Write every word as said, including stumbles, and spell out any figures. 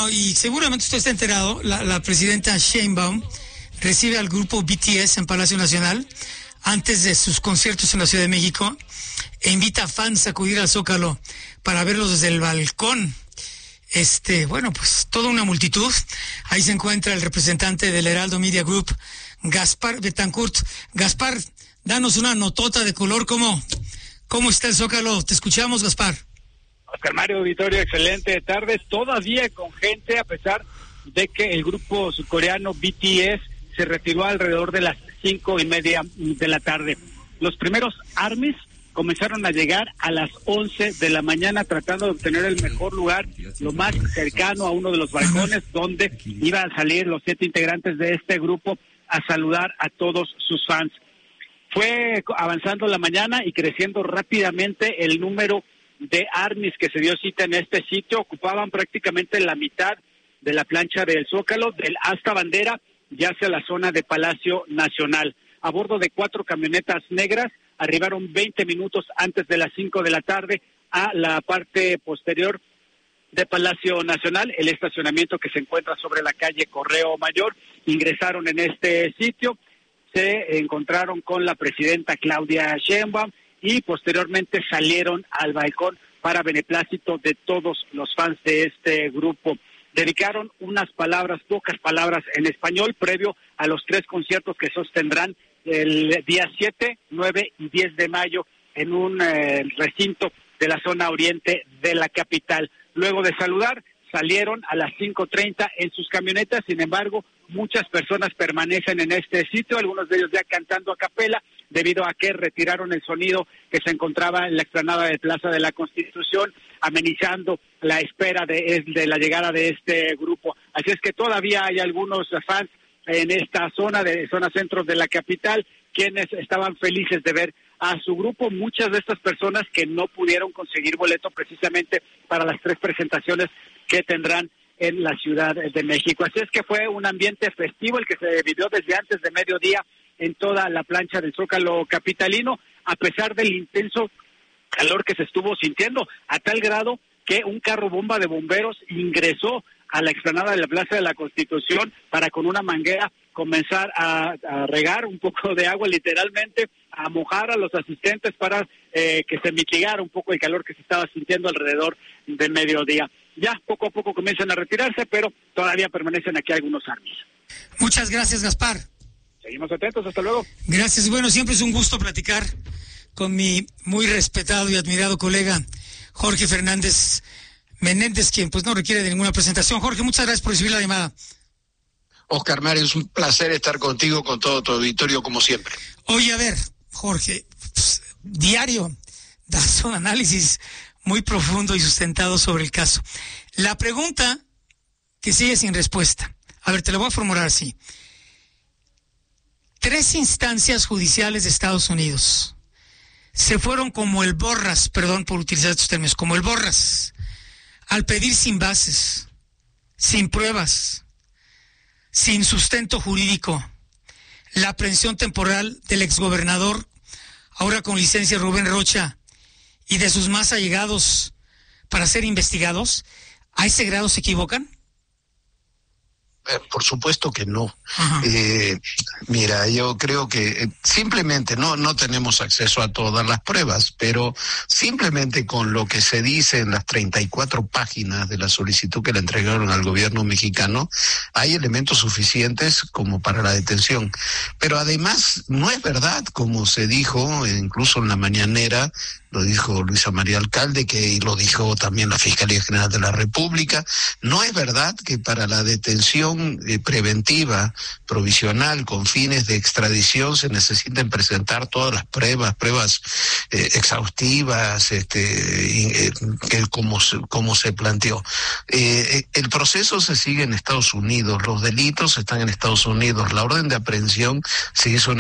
Bueno, y seguramente usted está enterado, la, la presidenta Sheinbaum recibe al grupo B T S en Palacio Nacional antes de sus conciertos en la Ciudad de México e invita a fans a acudir al Zócalo para verlos desde el balcón. Este, bueno, pues toda una multitud. Ahí se encuentra el representante del Heraldo Media Group, Gaspar Betancourt. Gaspar, danos una notota de color. ¿Cómo, cómo está el Zócalo? Te escuchamos, Gaspar. Oscar Mario, auditorio, excelente tarde. Todavía con gente, a pesar de que el grupo surcoreano B T S se retiró alrededor de las cinco y media de la tarde. Los primeros ARMYs comenzaron a llegar a las once de la mañana tratando de obtener el mejor lugar, lo más cercano a uno de los balcones donde iban a salir los siete integrantes de este grupo a saludar a todos sus fans. Fue avanzando la mañana y creciendo rápidamente el número de ARMYs que se dio cita en este sitio. Ocupaban prácticamente la mitad de la plancha del Zócalo, del Asta Bandera, ya hacia la zona de Palacio Nacional. A bordo de cuatro camionetas negras, arribaron veinte minutos antes de las cinco de la tarde a la parte posterior de Palacio Nacional, el estacionamiento que se encuentra sobre la calle Correo Mayor. Ingresaron en este sitio, se encontraron con la presidenta Claudia Sheinbaum y posteriormente salieron al balcón para beneplácito de todos los fans de este grupo. Dedicaron unas palabras, pocas palabras en español, previo a los tres conciertos que sostendrán el día siete, nueve y diez de mayo en un eh, recinto de la zona oriente de la capital. Luego de saludar, salieron a las cinco treinta en sus camionetas. Sin embargo, muchas personas permanecen en este sitio, algunos de ellos ya cantando a capela, debido a que retiraron el sonido que se encontraba en la explanada de Plaza de la Constitución, amenizando la espera de, de la llegada de este grupo. Así es que todavía hay algunos fans en esta zona, de zona centro de la capital, quienes estaban felices de ver a su grupo. Muchas de estas personas que no pudieron conseguir boleto precisamente para las tres presentaciones que tendrán en la Ciudad de México. Así es que fue un ambiente festivo el que se vivió desde antes de mediodía en toda la plancha del Zócalo capitalino, a pesar del intenso calor que se estuvo sintiendo, a tal grado que un carro bomba de bomberos ingresó a la explanada de la Plaza de la Constitución para con una manguera comenzar a, a regar un poco de agua, literalmente a mojar a los asistentes para eh, que se mitigara un poco el calor que se estaba sintiendo alrededor de mediodía. Ya poco a poco comienzan a retirarse, pero todavía permanecen aquí algunos ARMYs. Muchas gracias, Gaspar. Seguimos atentos, hasta luego. Gracias, bueno, siempre es un gusto platicar con mi muy respetado y admirado colega Jorge Fernández Menéndez, quien pues no requiere de ninguna presentación. Jorge, muchas gracias por recibir la llamada. Oscar Mario, es un placer estar contigo, con todo tu auditorio, como siempre. Oye, a ver, Jorge, pues, diario das un análisis muy profundo y sustentado sobre el caso. La pregunta que sigue sin respuesta, a ver, te la voy a formular así. Tres instancias judiciales de Estados Unidos se fueron como el borras, perdón por utilizar estos términos, como el borras, al pedir sin bases, sin pruebas, sin sustento jurídico, la aprehensión temporal del exgobernador, ahora con licencia Rubén Rocha, y de sus más allegados para ser investigados. ¿A ese grado se equivocan? Eh, por supuesto que no. Eh, mira, yo creo que eh, simplemente no no tenemos acceso a todas las pruebas, pero simplemente con lo que se dice en las treinta y cuatro páginas de la solicitud que le entregaron al gobierno mexicano, hay elementos suficientes como para la detención. Pero además no es verdad, como se dijo incluso en la mañanera, lo dijo Luisa María Alcalde, que lo dijo también la Fiscalía General de la República. No es verdad que para la detención eh, preventiva, provisional, con fines de extradición, se necesiten presentar todas las pruebas, pruebas eh, exhaustivas, este, eh, que como se, como se planteó. Eh, el proceso se sigue en Estados Unidos, los delitos están en Estados Unidos, la orden de aprehensión se hizo en